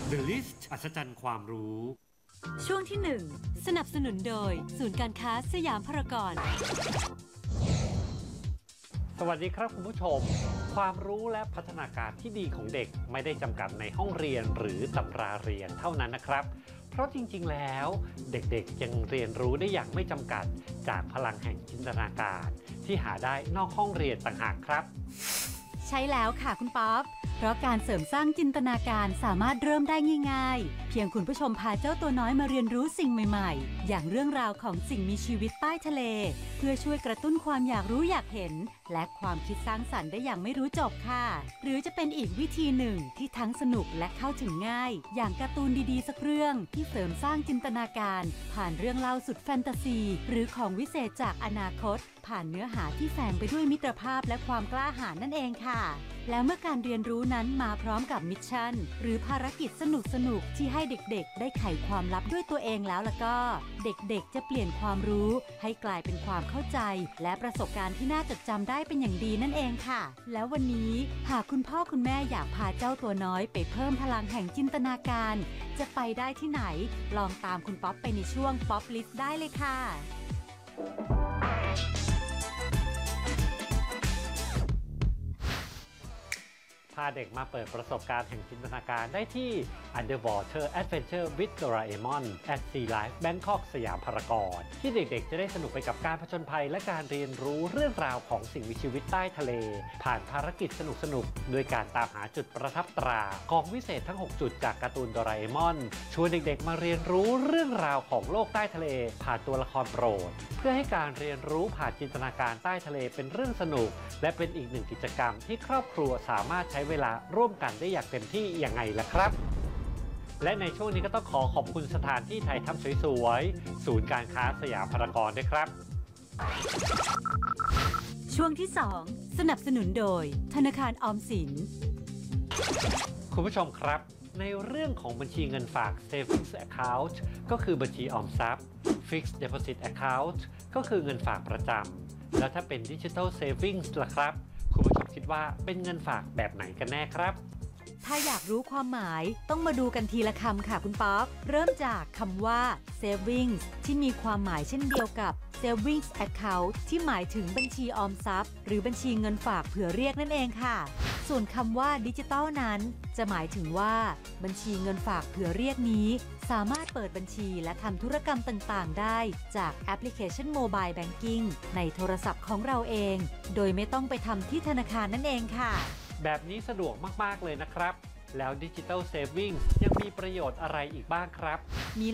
The List อัศจรรย์ความรู้ช่วงที่ 1 สนับสนุนโดยศูนย์การค้าสยามพารากอนสวัสดีครับคุณผู้ชมความรู้และพัฒนาการที่ดีของเด็กไม่ได้จำกัดในห้องเรียนหรือตำราเรียนเท่านั้นนะครับเพราะจริงๆแล้วเด็กๆยังเรียนรู้ได้อย่างไม่จำกัดจากพลังแห่งจินตนาการที่หาได้นอกห้องเรียนต่างหากครับใช่แล้วค่ะคุณป๊อปเพราะการเสริมสร้างจินตนาการสามารถเริ่มได้ง่ายๆเพียงคุณผู้ชมพาเจ้าตัวน้อยมาเรียนรู้สิ่งใหม่ๆอย่างเรื่องราวของสิ่งมีชีวิตใต้ทะเลเพื่อช่วยกระตุ้นความอยากรู้อยากเห็นและความคิดสร้างสรรค์ได้อย่างไม่รู้จบค่ะหรือจะเป็นอีกวิธีหนึ่งที่ทั้งสนุกและเข้าถึงง่ายอย่างการ์ตูนดีๆสักเรื่องที่เสริมสร้างจินตนาการผ่านเรื่องเล่าสุดแฟนตาซีหรือของวิเศษจากอนาคตผ่านเนื้อหาที่แฝงไปด้วยมิตรภาพและความกล้าหาญนั่นเองค่ะแล้วเมื่อการเรียนรู้นั้นมาพร้อมกับมิชชั่นหรือภารกิจสนุกๆที่ให้เด็กๆได้ไขความลับด้วยตัวเองแล้วก็เด็กๆจะเปลี่ยนความรู้ให้กลายเป็นความเข้าใจและประสบการณ์ที่น่าจดจำได้เป็นอย่างดีนั่นเองค่ะแล้ววันนี้หากคุณพ่อคุณแม่อยากพาเจ้าตัวน้อยไปเพิ่มพลังแห่งจินตนาการจะไปได้ที่ไหนลองตามคุณป๊อปไปในช่วงป๊อปลิสต์ได้เลยค่ะพาเด็กมาเปิดประสบการณ์แห่งจินตนาการได้ที่ Underwater Adventure with Doraemon at Sea Life Bangkok สยามพารากอนที่เด็กๆจะได้สนุกไปกับการผจญภัยและการเรียนรู้เรื่องราวของสิ่งมีชีวิตใต้ทะเลผ่านภารกิจสนุกๆด้วยการตามหาจุดประทับตราของวิเศษทั้ง6จุดจากการ์ตูนโดราเอมอนชวนเด็กๆมาเรียนรู้เรื่องราวของโลกใต้ทะเลผ่านตัวละครโปรดเพื่อให้การเรียนรู้ผ่านจินตนาการใต้ทะเลเป็นเรื่องสนุกและเป็นอีกหนึ่งกิจกรรมที่ครอบครัวสามารถใช้เวลาร่วมกันได้อย่างเต็มที่ยังไงล่ะครับและในช่วงนี้ก็ต้องขอขอบคุณสถานที่ถ่ายทำสวยๆศูนย์การค้าสยามพารากอนด้วยครับช่วงที่ 2 สนับสนุนโดยธนาคารออมสินคุณผู้ชมครับในเรื่องของบัญชีเงินฝาก Savings Account ก็คือบัญชีออมทรัพย์ Fixed Deposit Account ก็คือเงินฝากประจำแล้วถ้าเป็น Digital Savings ล่ะครับคุณผู้ชมคิดว่าเป็นเงินฝากแบบไหนกันแน่ครับถ้าอยากรู้ความหมายต้องมาดูกันทีละคำค่ะคุณป๊อปเริ่มจากคำว่า savings ที่มีความหมายเช่นเดียวกับ savings account ที่หมายถึงบัญชีออมทรัพย์หรือบัญชีเงินฝากเผื่อเรียกนั่นเองค่ะส่วนคำว่าดิจิตอลนั้นจะหมายถึงว่าบัญชีเงินฝากเผื่อเรียกนี้สามารถเปิดบัญชีและทำธุรกรรมต่างๆได้จากแอปพลิเคชัน Mobile Banking ในโทรศัพท์ของเราเองโดยไม่ต้องไปทำที่ธนาคารนั่นเองค่ะแบบนี้สะดวกมากๆเลยนะครับแล้ว Digital Savings ยังมีประโยชน์อะไรอีกบ้างครับ